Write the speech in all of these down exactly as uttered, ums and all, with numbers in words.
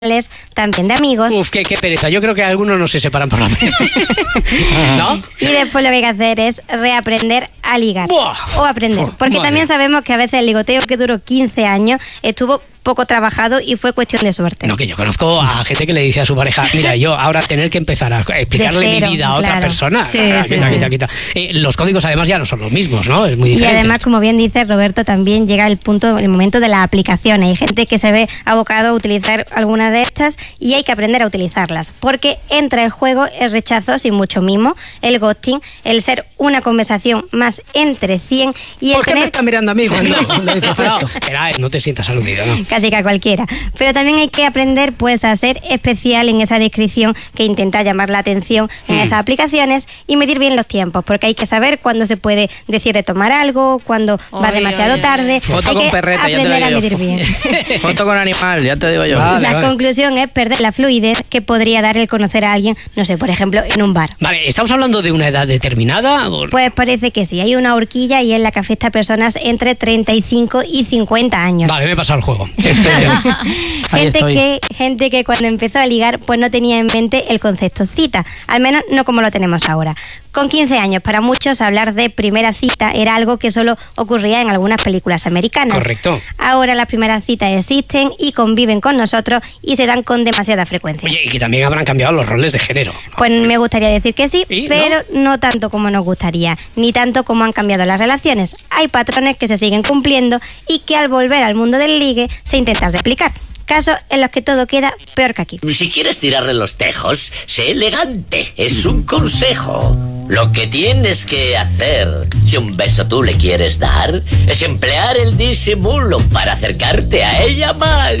también de amigos. Uf, qué, qué pereza. Yo creo que algunos no se separan por la vez. ¿No? Y después lo que hay que hacer es reaprender a ligar. Buah. O aprender. Porque Madre. también sabemos que a veces el ligoteo, que duró quince años, estuvo poco trabajado y fue cuestión de suerte. No, que yo conozco a gente que le dice a su pareja, mira, yo ahora tener que empezar a explicarle De cero, mi vida a otra claro. persona. Sí, Ah, sí, quita, sí. quita, quita. Eh, los códigos además ya no son los mismos, ¿no? Es muy Y diferente. además, como bien dice Roberto, también llega el punto, el momento de las aplicaciones. Hay gente que se ve abocado a utilizar alguna de estas y hay que aprender a utilizarlas, porque entra el juego el rechazo sin mucho mimo, el ghosting, el ser una conversación más entre cien y el ¿Por qué tener me está mirando a mí? Cuando lo dice No, Fausto? espera, no te sientas aludido, ¿no? casi que a cualquiera. Pero también hay que aprender pues a ser especial en esa descripción que intenta llamar la atención en Mm. esas aplicaciones y medir bien los tiempos, porque hay que saber cuándo se puede decir de tomar algo, cuándo va Oy, demasiado oy, oy. tarde. Foto hay con que perreta, ya te aprender lo a digo medir yo. bien. Foto con animal, ya te digo yo. Vale, la vale. conclusión es perder la fluidez que podría dar el conocer a alguien, no sé, por ejemplo, en un bar. Vale, ¿estamos hablando de una edad determinada? O- Pues parece que sí, hay una horquilla y es la que afecta a personas entre treinta y cinco y cincuenta años. Vale, me he pasado el juego. Ahí gente estoy. que gente que cuando empezó a ligar pues no tenía en mente el concepto cita, al menos no como lo tenemos ahora. Con quince años, para muchos hablar de primera cita era algo que solo ocurría en algunas películas americanas. Correcto. Ahora las primeras citas existen y conviven con nosotros y se dan con demasiada frecuencia. Oye, y que también habrán cambiado los roles de género. Pues me gustaría decir que sí, ¿Y? pero no tanto como nos gustaría, ni tanto como han cambiado las relaciones. Hay patrones que se siguen cumpliendo y que al volver al mundo del ligue se intentan replicar. Casos en los que todo queda peor que aquí. Si quieres tirarle los tejos, sé elegante. Es un consejo. Lo que tienes que hacer, si un beso tú le quieres dar, es emplear el disimulo para acercarte a ella más.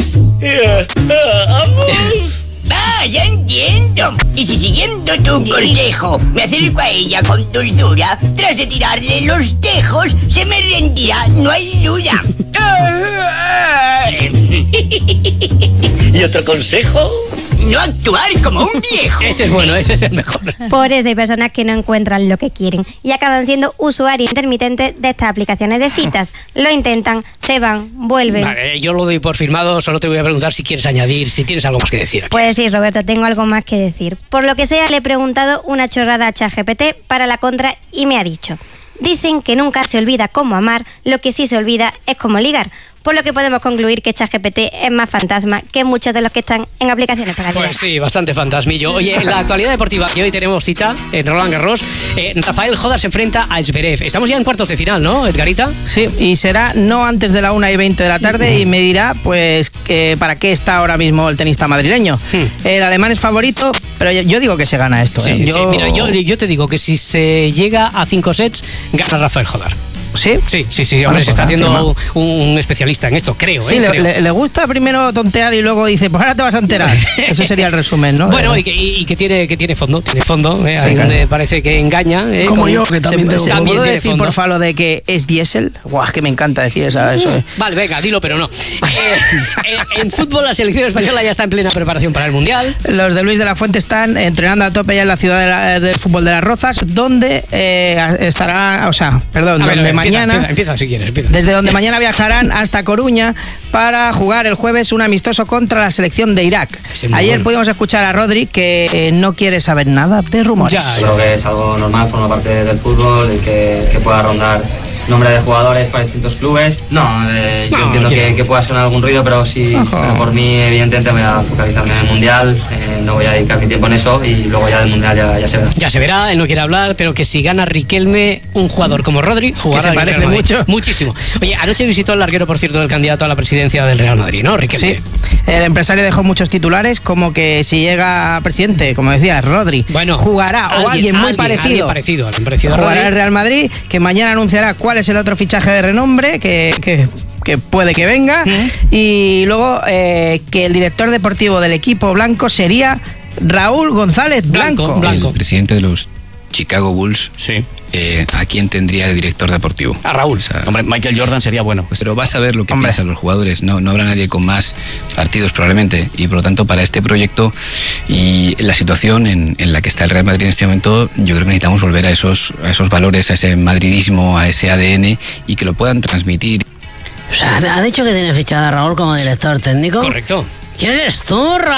Ah, ya entiendo. Y si siguiendo tu consejo me acerco a ella con dulzura, tras de tirarle los tejos, se me rendirá, no hay duda. ¿Y otro consejo? No actuar como un viejo. Ese es bueno, ese es el mejor. Por eso hay personas que no encuentran lo que quieren y acaban siendo usuarios intermitentes de estas aplicaciones de citas. Lo intentan, se van, vuelven. Vale, yo lo doy por firmado, solo te voy a preguntar si quieres añadir, si tienes algo más que decir. Aquí. Pues sí, Roberto, tengo algo más que decir. Por lo que sea, le he preguntado una chorrada a ChatGPT para la contra y me ha dicho: dicen que nunca se olvida cómo amar, lo que sí se olvida es cómo ligar. Por lo que podemos concluir que ChatGPT es más fantasma que muchos de los que están en aplicaciones para ligar. Pues sí, bastante fantasmillo. Oye, en la actualidad deportiva que hoy tenemos cita en Roland Garros, eh, Rafael Jodar se enfrenta a Zverev. Estamos ya en cuartos de final, ¿no, Edgarita? Sí, y será no antes de la una y veinte de la tarde y me dirá, pues, que para qué está ahora mismo el tenista madrileño. Hmm. El alemán es favorito, pero yo, yo digo que se gana esto. Sí, ¿eh? sí, Yo- mira, yo, yo te digo que si se llega a cinco sets, gana Rafael Jodar. ¿Sí? Sí, sí, sí, Bueno, hombre, pues se está haciendo afirma. un, un especialista en esto, creo, Sí, ¿eh? le, Creo. le- le gusta primero tontear y luego dice, pues ahora te vas a enterar. Ese sería el resumen, ¿no? Bueno, Eh, y que, y que tiene, que tiene fondo, tiene fondo, ¿eh? Sí, Ahí claro. donde parece que engaña. ¿eh? Como Con- yo, que también ¿Se, tengo se También puedo tiene decir, fondo. porfa, lo de que es diésel? Guau, es que me encanta decir esa, eso. eh. Vale, venga, dilo, pero no. Eh, eh, en fútbol, la selección española ya está en plena preparación para el Mundial. Los de Luis de la Fuente están entrenando a tope ya en la ciudad de la- del fútbol de Las Rozas, donde eh, estará, o sea, perdón, A ver, donde a ver, empieza, mañana... Empieza, empieza si quieres, empieza. Desde donde mañana viajarán hasta Coruña para jugar el jueves un amistoso contra la selección de Irak. Ese es muy Ayer bueno. pudimos escuchar a Rodri que no quiere saber nada de rumores. Ya, Creo que es algo normal, forma parte del fútbol, el que, que pueda rondar nombre de jugadores para distintos clubes. No, eh, yo No, entiendo quiero. que, que pueda sonar algún ruido, pero sí, Ojo. eh, por mí, evidentemente, voy a focalizarme en el Mundial, eh, no voy a dedicar mi tiempo en eso y luego ya del Mundial ya, ya se verá. Ya se verá, él no quiere hablar, pero que si gana Riquelme, un jugador como Rodri, jugará se al parece Real Madrid. mucho. Muchísimo. Oye, anoche visitó el larguero, por cierto, del candidato a la presidencia del Real Madrid, ¿no, Riquelme? Sí, el empresario dejó muchos titulares como que si llega presidente, como decía Rodri, Bueno, jugará o alguien, muy parecido, Alguien parecido, alguien parecido a jugará Rodri. el Real Madrid, que mañana anunciará cuál es el otro fichaje de renombre que, que, que puede que venga, y luego eh, que el director deportivo del equipo blanco sería Raúl González Blanco. Blanco, Blanco. El presidente de los Chicago Bulls, Sí. eh, ¿a quién tendría de director deportivo? A Raúl. O sea, Hombre, Michael Jordan sería bueno. pues, pero vas a ver lo que Hombre. piensan los jugadores. No, no habrá nadie con más partidos probablemente. Y por lo tanto, para este proyecto y la situación en, en la que está el Real Madrid en este momento, yo creo que necesitamos volver a esos, a esos valores, a ese madridismo, a ese A D N y que lo puedan transmitir. O sea, ¿ha dicho que tiene fichada a Raúl como director técnico? Correcto. ¿Quién eres tú, Raúl?